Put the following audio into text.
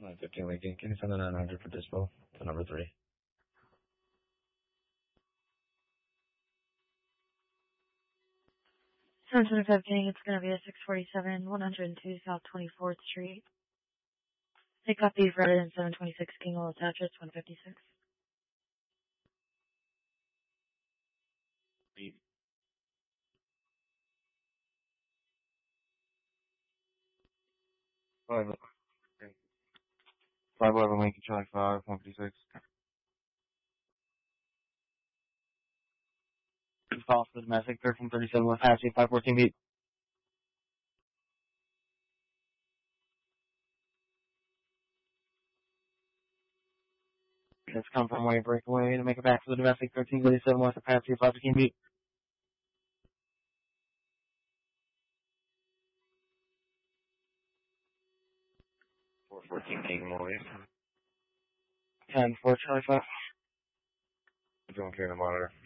915 Lincoln. Can you send a 900 for dispo to number 3? Sunshine 15, it's going to be a 647, 102 South 24th Street. They copy Fred and 726 King will attach it, 156. Beep. 511 Lincoln, Charlie 5, 156. Call for the domestic, 1337 West Hatchie, 514 beat. Let's come from way breakaway to make it back to the domestic, 1337 West Apache, 515 beat. 414 King Noise. 10 4 Charlie 5. Don't care the monitor.